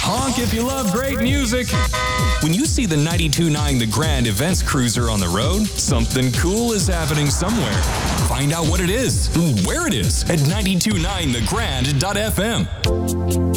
Honk if you love great music. When you see the 92.9 The Grand Events Cruiser on the road, something cool is happening somewhere. Find out what it is, where it is at 92.9thegrand.fm.